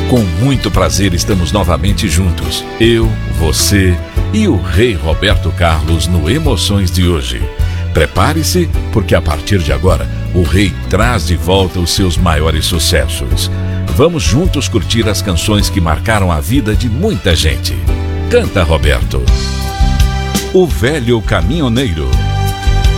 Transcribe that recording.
Com muito prazer estamos novamente juntos, eu, você e o Rei Roberto Carlos no Emoções de hoje. Prepare-se, porque a partir de agora, o Rei traz de volta os seus maiores sucessos. Vamos juntos curtir as canções que marcaram a vida de muita gente. Canta, Roberto. O Velho Caminhoneiro.